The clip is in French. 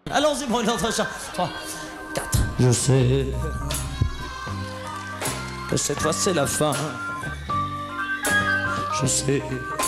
Allons-y pour une autre chanson. 3, 4. Je sais que cette fois c'est la fin. Je sais